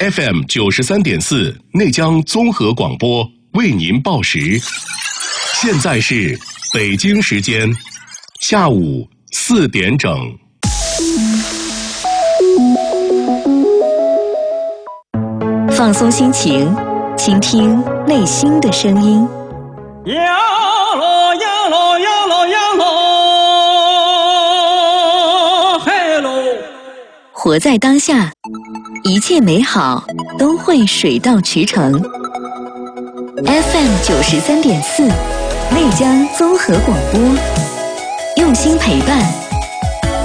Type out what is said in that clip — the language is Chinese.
FM 93.4内江综合广播为您报时，现在是北京时间下午4点整。 放松心情，倾听内心的声音。 呀喽呀喽呀喽呀喽，嘿喽！ 活在当下，一切美好都会水到渠成。FM 93.4内江综合广播，用心陪伴，